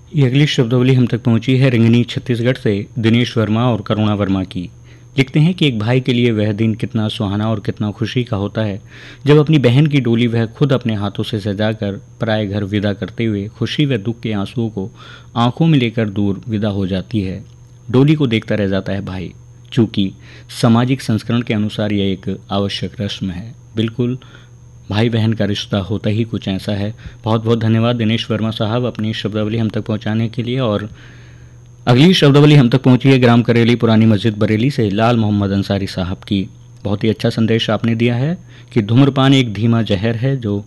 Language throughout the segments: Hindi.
ये अगली शब्दावली हम तक पहुंची है रिंगनी छत्तीसगढ़ से दिनेश वर्मा और करुणा वर्मा की। लिखते हैं कि एक भाई के लिए वह दिन कितना सुहाना और कितना खुशी का होता है जब अपनी बहन की डोली वह खुद अपने हाथों से सजाकर पराए घर विदा करते हुए खुशी व दुख के आंसुओं को आंखों में लेकर दूर विदा हो जाती है। डोली को देखता रह जाता है भाई, चूँकि सामाजिक संस्करण के अनुसार यह एक आवश्यक रस्म है। बिल्कुल, भाई बहन का रिश्ता होता ही कुछ ऐसा है। बहुत बहुत धन्यवाद दिनेश वर्मा साहब अपनी शब्दावली हम तक पहुंचाने के लिए। और अगली शब्दावली हम तक पहुंची है ग्राम करेली पुरानी मस्जिद बरेली से लाल मोहम्मद अंसारी साहब की। बहुत ही अच्छा संदेश आपने दिया है कि धूम्रपान एक धीमा जहर है जो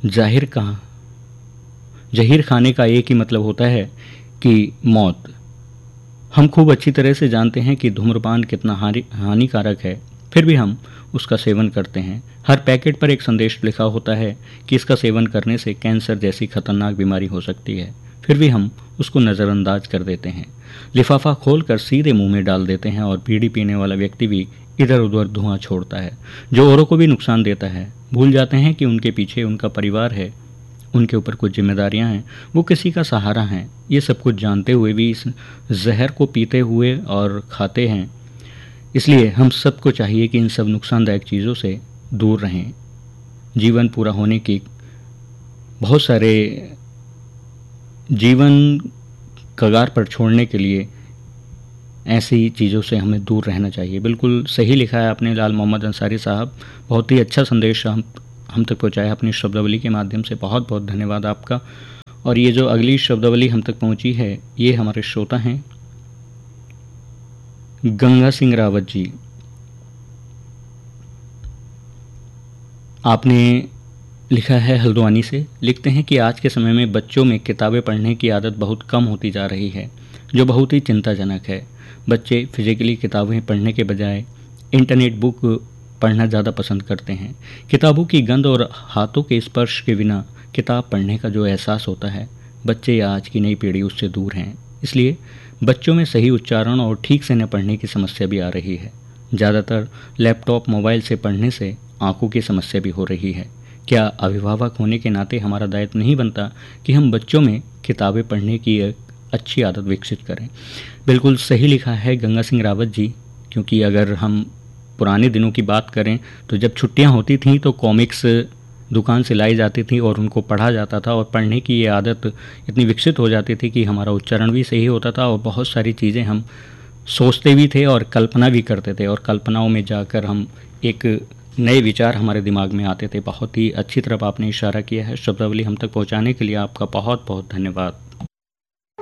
जहीर खाने का एक ही मतलब होता है कि मौत। हम खूब अच्छी तरह से जानते हैं कि धूम्रपान कितना हानिकारक है, फिर भी हम उसका सेवन करते हैं। हर पैकेट पर एक संदेश लिखा होता है कि इसका सेवन करने से कैंसर जैसी खतरनाक बीमारी हो सकती है, फिर भी हम उसको नज़रअंदाज कर देते हैं। लिफाफा खोलकर सीधे मुंह में डाल देते हैं और बीड़ी पीने वाला व्यक्ति भी इधर उधर धुआं छोड़ता है जो औरों को भी नुकसान देता है। भूल जाते हैं कि उनके पीछे उनका परिवार है, उनके ऊपर कुछ जिम्मेदारियां हैं, वो किसी का सहारा हैं। ये सब कुछ जानते हुए भी इस जहर को पीते हुए और खाते हैं। इसलिए हम सबको चाहिए कि इन सब नुकसानदायक चीज़ों से दूर रहें। जीवन पूरा होने की बहुत सारे जीवन कगार पर छोड़ने के लिए ऐसी चीज़ों से हमें दूर रहना चाहिए। बिल्कुल सही लिखा है आपने लाल मोहम्मद अंसारी साहब, बहुत ही अच्छा संदेश हम तक पहुँचाया अपनी शब्दावली के माध्यम से। बहुत बहुत धन्यवाद आपका। और ये जो अगली शब्दावली हम तक पहुँची है ये हमारे श्रोता हैं गंगा सिंह रावत जी। आपने लिखा है हल्द्वानी से। लिखते हैं कि आज के समय में बच्चों में किताबें पढ़ने की आदत बहुत कम होती जा रही है, जो बहुत ही चिंताजनक है। बच्चे फिजिकली किताबें पढ़ने के बजाय इंटरनेट बुक पढ़ना ज़्यादा पसंद करते हैं। किताबों की गंध और हाथों के स्पर्श के बिना किताब पढ़ने का जो एहसास होता है, बच्चे या आज की नई पीढ़ी उससे दूर हैं। इसलिए बच्चों में सही उच्चारण और ठीक से न पढ़ने की समस्या भी आ रही है। ज़्यादातर लैपटॉप मोबाइल से पढ़ने से आंखों की समस्या भी हो रही है। क्या अभिभावक होने के नाते हमारा दायित्व नहीं बनता कि हम बच्चों में किताबें पढ़ने की एक अच्छी आदत विकसित करें? बिल्कुल सही लिखा है गंगा सिंह रावत जी, क्योंकि अगर हम पुराने दिनों की बात करें तो जब छुट्टियां होती थीं तो कॉमिक्स दुकान से लाई जाती थी और उनको पढ़ा जाता था और पढ़ने की ये आदत इतनी विकसित हो जाती थी कि हमारा उच्चारण भी सही होता था और बहुत सारी चीज़ें हम सोचते भी थे और कल्पना भी करते थे और कल्पनाओं में जाकर हम एक नए विचार हमारे दिमाग में आते थे। बहुत ही अच्छी तरफ आपने इशारा किया है। शब्दावली हम तक पहुंचाने के लिए आपका बहुत बहुत धन्यवाद।